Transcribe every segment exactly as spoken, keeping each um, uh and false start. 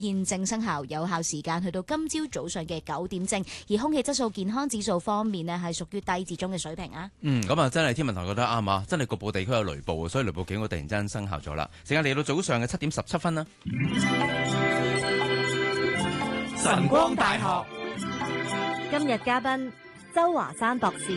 現正生效，有效時間去到今朝早上嘅九點正。而空氣質素健康指數方面呢，係屬於低至中嘅水平啊。 嗯，咁啊，真係天文台覺得啱啊，真係局部地區有雷暴，所以雷暴警告突然之間生效咗啦。時間嚟到早上嘅七點十七分啦。 晨光大學今日嘉賓周華山博士。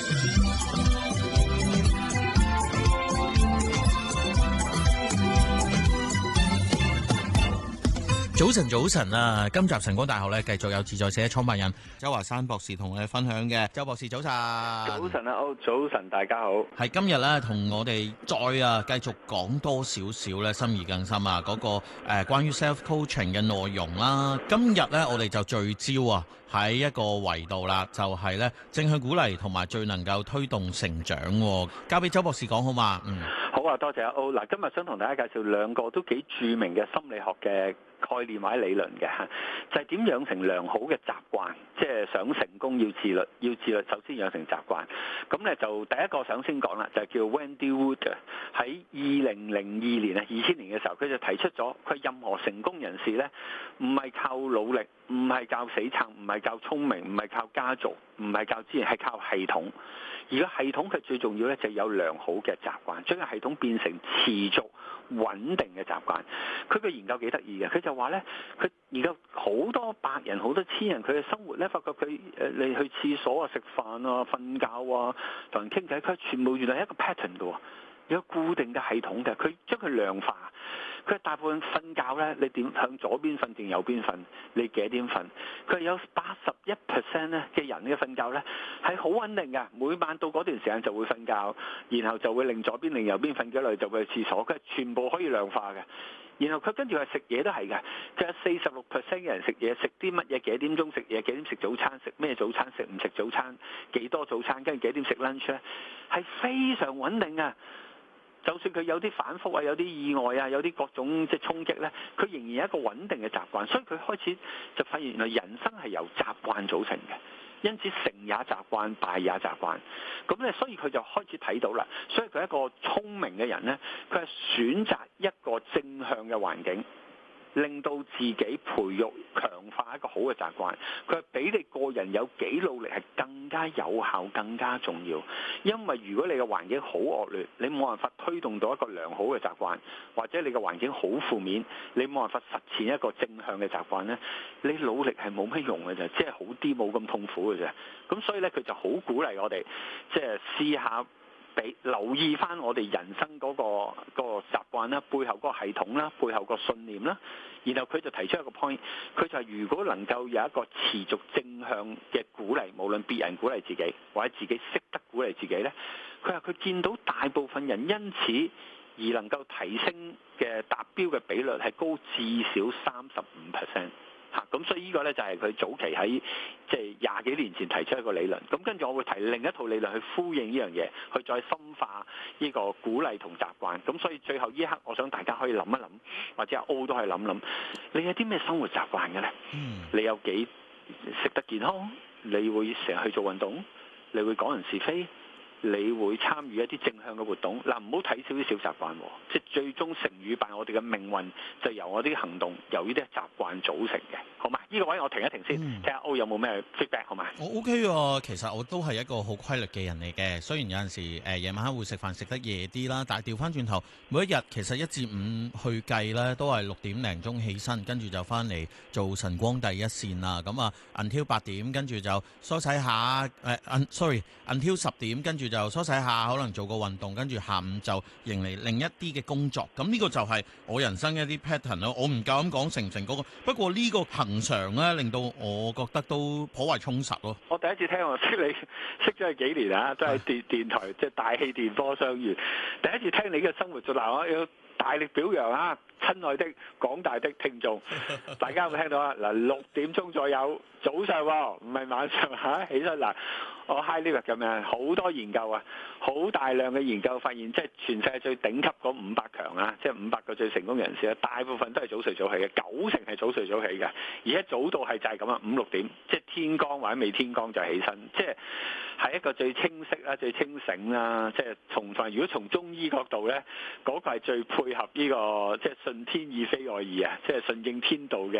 早晨，早晨啊！今集晨光大學咧，繼續有自在社創辦人周華山博士同我哋分享嘅。周博士早晨， 早晨啊，歐早晨，大家好。 係今日咧，同我哋再啊繼續講多少少咧，心意更深啊！嗰、那個誒、呃、關於 self coaching 嘅內容啦。今日咧，我哋就聚焦啊喺一個維度啦，就係、是、咧正向鼓勵同埋最能夠推動成長。交俾周博士講好嘛？嗯， 好啊，多謝阿歐。嗱，今日想同大家介紹兩個都幾著名嘅心理學嘅概念或者理論嘅，就係點養成良好嘅習慣，即係想成功要自律，要自律首先養成習慣。咁咧就第一個想先講啦，就係叫 Wendy Wood 喺二零零二年啊，二千年嘅時候，佢就提出咗，佢任何成功人士咧，唔係靠努力，唔係靠死撐，唔係靠聰明，唔係靠家族，唔係靠資源，係靠系統。而個系統佢最重要咧，就係有良好嘅習慣，將個系統變成持續穩定嘅習慣。佢嘅研究幾得意嘅，佢就話咧，佢研究好多百人、好多千人，佢嘅生活咧，發覺佢誒你去廁所啊、食飯啊、瞓覺啊、同人傾偈，佢全部原來係一個 pattern 嘅，有固定嘅系統嘅。佢將佢量化。佢大部分瞓覺咧，你點向左邊瞓定右邊瞓？你幾點瞓？佢有八十一 percent 咧嘅人嘅瞓覺咧係好穩定嘅，每晚到嗰段時間就會瞓覺，然後就會令左邊令右邊瞓幾耐就會去廁所，佢全部可以量化嘅。然後佢跟住係食嘢都係嘅，佢有四十六 percent 嘅人食嘢，食啲乜嘢？幾點鐘食嘢？幾點食早餐？食咩早餐？食唔食早餐？幾多早餐？跟住幾點食 lunch 咧？係非常穩定嘅。就算佢有啲反覆啊，有啲意外啊，有啲各種即係衝擊咧，佢仍然有一個穩定嘅習慣，所以佢開始就發現原來人生係由習慣組成嘅，因此成也習慣，敗也習慣。咁咧，所以佢就開始睇到啦。所以佢係一個聰明嘅人咧，佢係選擇一個正向嘅環境，令到自己培育強化一個好嘅習慣。佢係比你個人有幾努力係更加有效、更加重要。因為如果你嘅環境好惡劣，你冇辦法推動到一個良好嘅習慣，或者你嘅環境好負面，你冇辦法實踐一個正向嘅習慣呢，你努力係冇乜用嘅啫，即係好啲冇咁痛苦嘅啫。咁所以呢，佢就好鼓勵我哋，即係試下俾留意翻我哋人生嗰個嗰個習慣啦，背後嗰個系統啦，背後個信念啦。然後佢就提出一個 point，佢就係如果能夠有一個持續正向嘅鼓勵，無論別人鼓勵自己或者自己識得鼓勵自己呢，佢話佢見到大部分人因此而能夠提升嘅達標嘅比率係高至少三十五 percent。嚇，咁所以呢個咧就係佢早期喺即係廿幾年前提出一個理論，咁跟住我會提另一套理論去呼應呢樣嘢，去再深化呢個鼓勵同習慣。咁所以最後呢一刻，我想大家可以諗一諗，或者阿 O 都可以諗諗，你有啲咩生活習慣嘅咧？嗯，你有幾食得健康？你會成日去做運動？你會講人是非？你會參與一啲正向嘅活動，嗱，唔好睇少啲小習慣，即係最終成與敗，我哋嘅命運就由我啲行動，由呢啲習慣組成嘅，好嘛？呢、這個位我停一停先，睇下 O 有冇咩 feedback， 好嘛？ 我 OK 喎，其實我都係一個好規律嘅人嚟嘅，雖然有陣時誒夜、呃、晚黑會食飯食得夜啲啦，但係調翻轉頭，每一日其實一至五去計咧，都係六點零鐘起身，跟住就翻嚟做晨光第一線啦。咁啊，until 八點，跟住就梳洗下，誒、呃、，sorry，until 十點，跟住就梳洗下，可能做個運動，跟住下午就迎嚟另一啲嘅工作。咁呢個就係我人生一啲 pattern 咯。我唔夠膽講成唔成功，不過呢個恆常咧，令到我覺得都頗為充實咯。 我第一次聽，我識你識咗係幾年啊，都係電電台即係大氣電波相遇。第一次聽你嘅生活就嗱，我要大力表揚啊！親愛的廣大的聽眾，大家有冇聽到啊？嗱，六點鐘左右早上喎，唔係晚上嚇起身嗱。 我 high level 咁樣，好多研究啊，好大量嘅研究發現，即係全世界最頂級嗰五百強啊，即係五百個最成功人士啊，大部分都係早睡早起嘅，九成係早睡早起嘅，而且早到係就係咁啊，五六點，即係天光或者未天光就起身，即係係一個最清晰啦、最清醒啦，即係從如果從中醫角度咧，嗰、嗰個係最配合呢、呢個即係順天意非我意啊，即係順應天道嘅